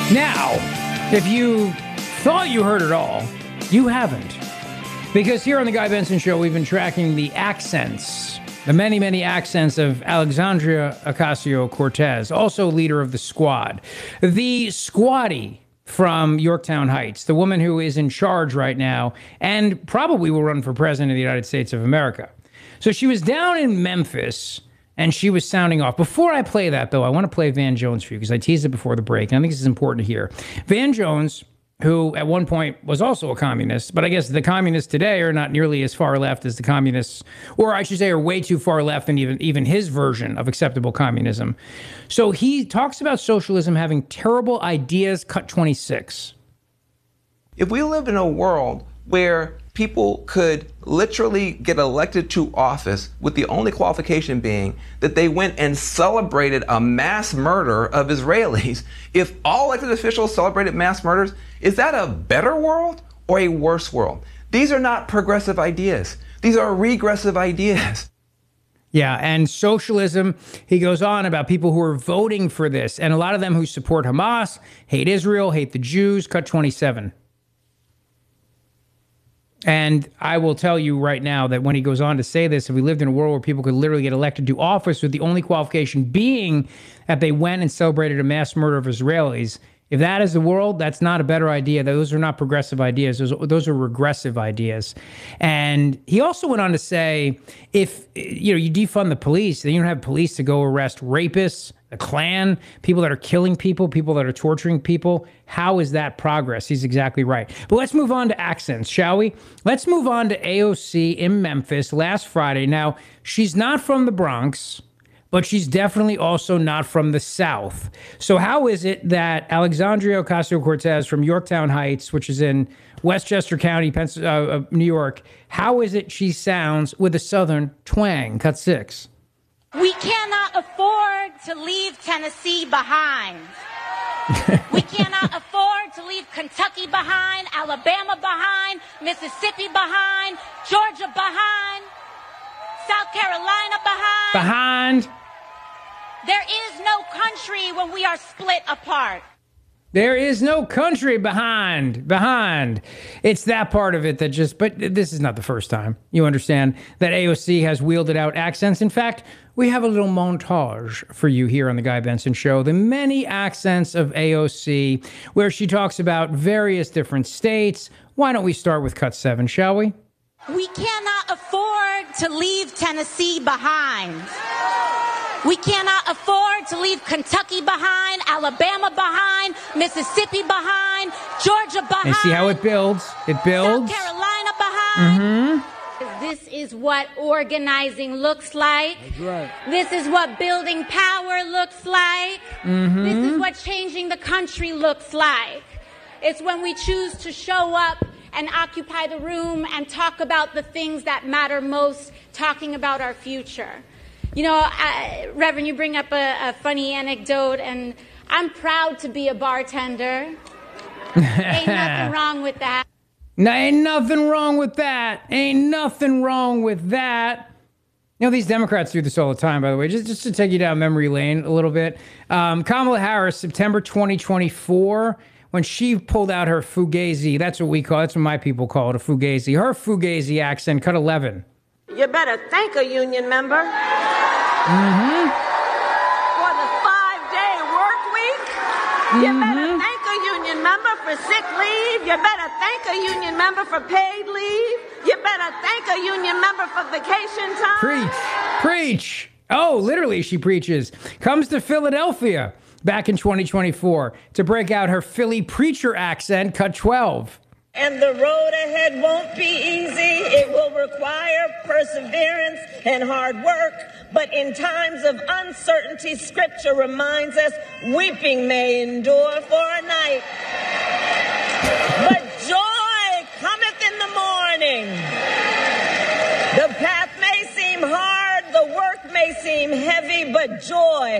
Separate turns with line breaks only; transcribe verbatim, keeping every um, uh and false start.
Now, if you thought you heard it all, you haven't. Because here on the Guy Benson Show, we've been tracking the accents, the many, many accents of Alexandria Ocasio-Cortez, also leader of the Squad. The Squatty from Yorktown Heights, the woman who is in charge right now and probably will run for president of the United States of America. So she was down in Memphis and she was sounding off. Before I play that, though, I want to play Van Jones for you because I teased it before the break, and I think this is important to hear. Van Jones, who at one point was also a communist, but I guess the communists today are not nearly as far left as the communists, or I should say are way too far left than even, even his version of acceptable communism. So he talks about socialism having terrible ideas, cut twenty-six.
If we lived in a world where people could literally get elected to office with the only qualification being that they went and celebrated a mass murder of Israelis, if all elected officials celebrated mass murders, is that a better world or a worse world? These are not progressive ideas. These are regressive ideas.
Yeah, and socialism, he goes on about people who are voting for this, and a lot of them who support Hamas, hate Israel, hate the Jews, cut twenty-seven. And I will tell you right now that when he goes on to say this, if we lived in a world where people could literally get elected to office with the only qualification being that they went and celebrated a mass murder of Israelis, if that is the world, that's not a better idea. Those are not progressive ideas. Those, those are regressive ideas. And he also went on to say, if you know you defund the police, then you don't have police to go arrest rapists, the Klan, people that are killing people, people that are torturing people. How is that progress? He's exactly right. But let's move on to accents, shall we? Let's move on to A O C in Memphis last Friday. Now, she's not from the Bronx, but she's definitely also not from the South. So how is it that Alexandria Ocasio-Cortez from Yorktown Heights, which is in Westchester County, Pens- uh, New York, how is it she sounds with a Southern twang? Cut six.
We cannot afford to leave Tennessee behind. We cannot afford to leave Kentucky behind, Alabama behind, Mississippi behind, Georgia behind, South Carolina behind.
Behind.
There is no country when we are split apart.
There is no country behind, behind. It's that part of it that just, but this is not the first time, you understand, that A O C has wielded out accents. In fact, we have a little montage for you here on The Guy Benson Show, the many accents of A O C, where she talks about various different states. Why don't we start with cut seven, shall we?
We cannot afford to leave Tennessee behind. We cannot afford to leave Kentucky behind, Alabama behind, Mississippi behind, Georgia behind.
And see how it builds? It builds.
South Carolina behind.
Mm-hmm.
This is what organizing looks like.
That's right.
This is what building power looks like.
Mm-hmm.
This is what changing the country looks like. It's when we choose to show up and occupy the room and talk about the things that matter most, talking about our future. You know, I, Reverend, you bring up a, a funny anecdote, and I'm proud to be a bartender. Ain't nothing wrong with that.
No, ain't nothing wrong with that. Ain't nothing wrong with that. You know, these Democrats do this all the time, by the way, just, just to take you down memory lane a little bit. Um, Kamala Harris, September twenty twenty-four, when she pulled out her fugazi, that's what we call it, that's what my people call it, a fugazi. Her fugazi accent, cut eleven.
You better thank a union member.
Mm-hmm.
For the five-day work week.
Mm-hmm.
You better thank a union member for sick leave. You better thank a union member for paid leave. You better thank a union member for vacation time.
Preach. Preach. Oh, literally, she preaches. Comes to Philadelphia back in twenty twenty-four to break out her Philly preacher accent, cut twelve.
And the road ahead won't be easy. It will require perseverance and hard work. But in times of uncertainty, Scripture reminds us, weeping may endure for a night, but joy cometh in the morning. The path may seem hard, the work may seem heavy, but joy